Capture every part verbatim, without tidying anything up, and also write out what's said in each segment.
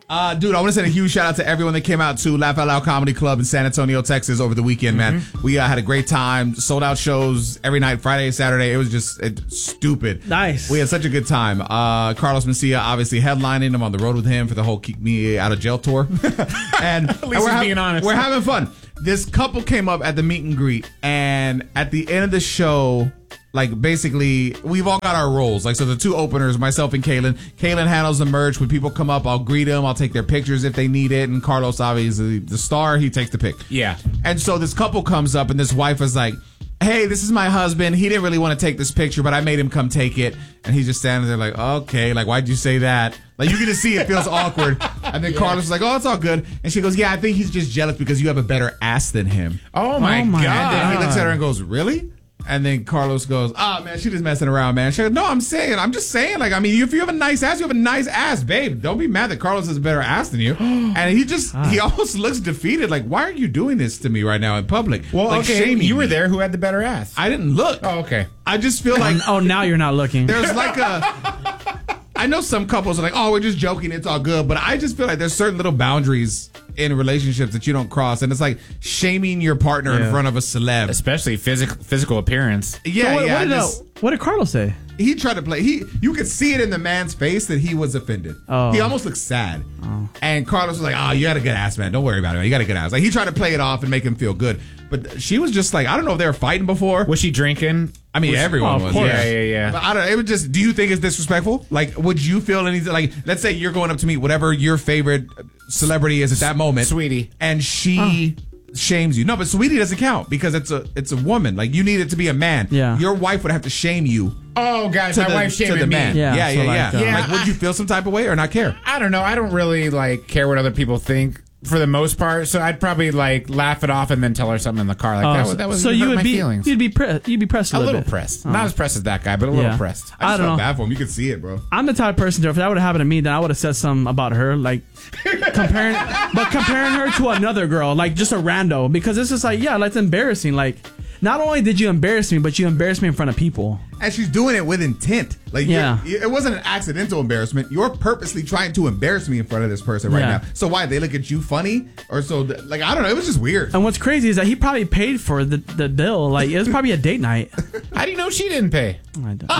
Uh, dude, I want to send a huge shout out to everyone that came out to Laugh Out Loud Comedy Club in San Antonio, Texas over the weekend, man. Mm-hmm. We uh, had a great time. Sold out shows every night, Friday and Saturday. It was just it, stupid. Nice. We had such a good time. Uh, Carlos Mencia obviously headlining. I'm on the road with him for the whole Keep Me Out of Jail tour. and At least and we're he's ha- being honest. We're having fun. This couple came up at the meet and greet, and at the end of the show, like, basically, we've all got our roles. Like, so the two openers, myself and Kaylin. Kaylin handles the merch. When people come up, I'll greet them. I'll take their pictures if they need it. And Carlos, obviously, the star, he takes the pic. Yeah. And so this couple comes up, and this wife is like, hey, this is my husband. He didn't really want to take this picture, but I made him come take it. And he's just standing there like, okay, like, why'd you say that? Like, you can just see it feels awkward. And then yeah. Carlos is like, oh, it's all good. And she goes, yeah, I think he's just jealous because you have a better ass than him. Oh, my, oh my God. And then he looks at her and goes, really? And then Carlos goes, ah, oh, man, she just messing around, man. She goes, no, I'm saying, I'm just saying, like, I mean, if you have a nice ass, you have a nice ass, babe. Don't be mad that Carlos has a better ass than you. And he just, ah. he almost looks defeated. Like, why are you doing this to me right now in public? Well, like, okay, you were me. there. Who had the better ass? I didn't look. Oh, okay. I just feel like. Oh, now you're not looking. There's like a. I know some couples are like, oh, we're just joking, it's all good. But I just feel like there's certain little boundaries in relationships that you don't cross. And it's like shaming your partner yeah. in front of a celeb. Especially physical physical appearance. Yeah, so what, yeah. What did, just, uh, what did Carlos say? He tried to play. He, you could see it in the man's face that he was offended. Oh. He almost looked sad. Oh. And Carlos was like, oh, you got a good ass, man. Don't worry about it, man. You got a good ass. Like, he tried to play it off and make him feel good. But she was just like, I don't know if they were fighting before. Was she drinking? I mean, was, everyone oh, was. Yeah, yeah, yeah. But I don't know. It would just, do you think it's disrespectful? Like, would you feel anything? Like, let's say you're going up to meet whatever your favorite celebrity is at that moment. Sweetie. And she... Oh. shames you. No, but Sweetie doesn't count because it's a it's a woman. Like, you need it to be a man. Yeah. Your wife would have to shame you. Oh, guys, my the, wife shaming the me. Man. Yeah, yeah, so yeah. like, Yeah. uh, yeah. Like, would I, you feel some type of way or not care? I don't know. I don't really like care what other people think for the most part. So I'd probably like laugh it off and then tell her something in the car. Like oh, that was that was so you would my be feelings. you'd be pre- you'd be pressed a, a little, little bit. pressed. Oh. Not as pressed as that guy, but a little yeah. pressed. I, just I don't felt know. bad for him. You could see it, bro. I'm the type of person, if that would have happened to me, then I would have said something about her, like comparing, but comparing her to another girl, like just a rando, because it's just like, yeah, like it's embarrassing. Like, not only did you embarrass me, but you embarrassed me in front of people. And she's doing it with intent. Like, yeah. it wasn't an accidental embarrassment. You're purposely trying to embarrass me in front of this person right yeah. now. So why? They look at you funny? Or so, like, I don't know. It was just weird. And what's crazy is that he probably paid for the, the bill. Like, it was probably a date night. How do you know she didn't pay? I don't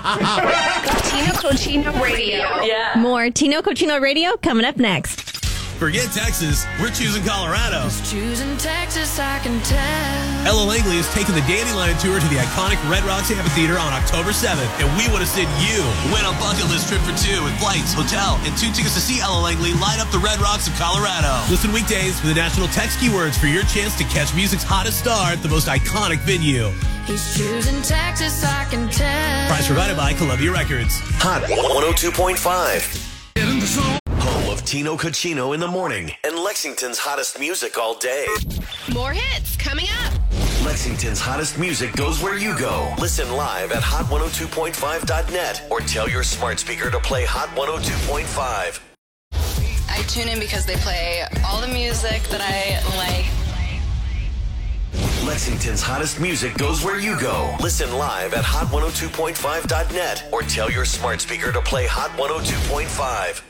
know. Tino Cochino Radio. Yeah. More Tino Cochino Radio coming up next. Forget Texas, we're choosing Colorado. Just choosing Texas, I can tell. Ella Langley is taking the Dandelion Tour to the iconic Red Rocks Amphitheater on October seventh, and we want to send you win a bucket list trip for two with flights, hotel, and two tickets to see Ella Langley light up the Red Rocks of Colorado. Listen weekdays for the national text keywords for your chance to catch music's hottest star at the most iconic venue. He's choosing Texas, I can tell. Prize provided by Columbia Records. Hot one oh two point five. Home of Tino Cochino in the morning and Lexington's hottest music all day. More hits coming up. Lexington's hottest music goes where you go. Listen live at hot one oh two point five dot net or tell your smart speaker to play Hot one oh two point five. I tune in because they play all the music that I like. Lexington's hottest music goes where you go. Listen live at hot one oh two point five dot net or tell your smart speaker to play Hot one oh two point five.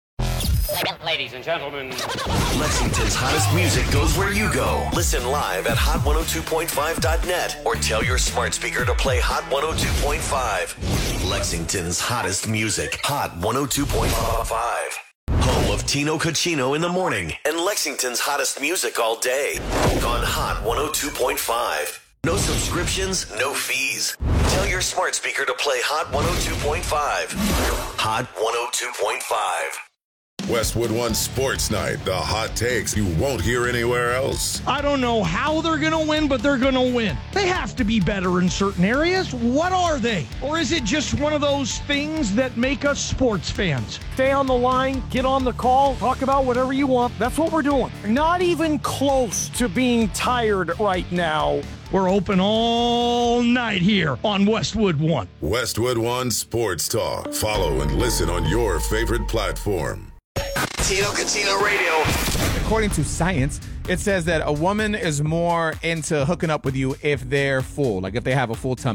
Ladies and gentlemen, Lexington's hottest music goes where you go. Listen live at hot one oh two point five dot net or tell your smart speaker to play Hot one oh two point five. Lexington's hottest music, Hot one oh two point five. Home of Tino Cochino in the morning and Lexington's hottest music all day on Hot one oh two point five. No subscriptions, no fees. Tell your smart speaker to play Hot one oh two point five. Hot one oh two point five. Westwood One Sports Night, the hot takes you won't hear anywhere else. I don't know how they're going to win, but they're going to win. They have to be better in certain areas. What are they? Or is it just one of those things that make us sports fans? Stay on the line, get on the call, talk about whatever you want. That's what we're doing. Not even close to being tired right now. We're open all night here on Westwood One. Westwood One Sports Talk. Follow and listen on your favorite platform. Tino Cochino Radio. According to science, it says that a woman is more into hooking up with you if they're full, like if they have a full tummy.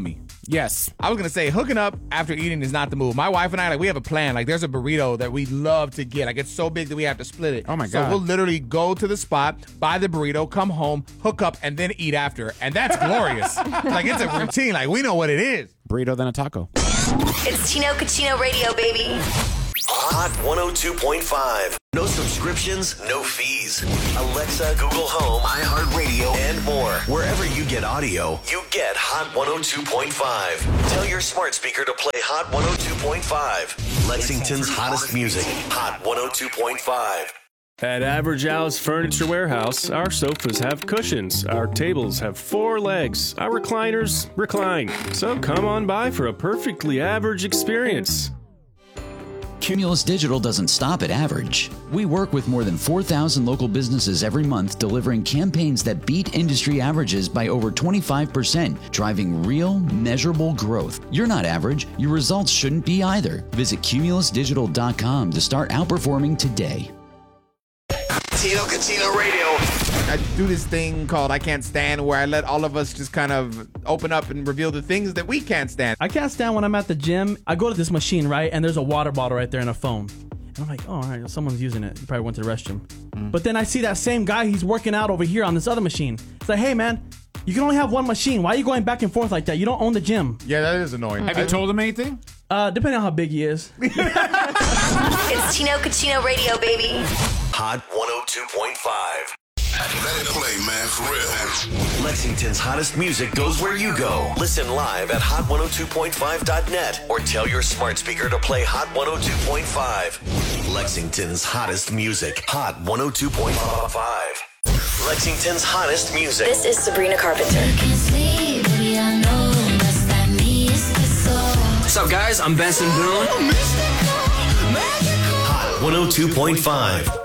Yes. I was gonna say hooking up after eating is not the move. My wife and I, like, we have a plan. Like, there's a burrito that we love to get. Like, it's so big that we have to split it. Oh my so God. we'll literally go to the spot, buy the burrito, come home, hook up, and then eat after. And that's glorious. Like, it's a routine. Like, we know what it is. Burrito then a taco. It's Tino Cucino Radio, baby. Hot one oh two point five. No subscriptions, no fees. Alexa, Google Home, iHeartRadio, and more. Wherever you get audio, you get Hot one oh two point five. Tell your smart speaker to play Hot one oh two point five. Lexington's hottest music. Hot one oh two point five. At Average Al's Furniture Warehouse, our sofas have cushions, our tables have four legs, our recliners recline. So come on by for a perfectly average experience. Cumulus Digital doesn't stop at average. We work with more than four thousand local businesses every month, delivering campaigns that beat industry averages by over twenty-five percent, driving real, measurable growth. You're not average. Your results shouldn't be either. Visit cumulus digital dot com to start outperforming today. Tino Cucino Radio. I do this thing called I Can't Stand, where I let all of us just kind of open up and reveal the things that we can't stand. I can't stand when I'm at the gym. I go to this machine, right, and there's a water bottle right there and a phone. And I'm like, oh, all right, someone's using it. He probably went to the restroom. Mm. But then I see that same guy, he's working out over here on this other machine. It's like, hey, man, you can only have one machine. Why are you going back and forth like that? You don't own the gym. Yeah, that is annoying. Have you told him anything? Uh, depending on how big he is. It's Tino Cucino Radio, baby. Hot one oh two point five. Let it play, man, for real. Lexington's hottest music goes where you go. Listen live at hot one oh two point five dot net or tell your smart speaker to play Hot one oh two point five. Lexington's hottest music. Hot one oh two point five. Lexington's hottest music. This is Sabrina Carpenter. What's up, guys? I'm Benson Boone. Hot one oh two point five.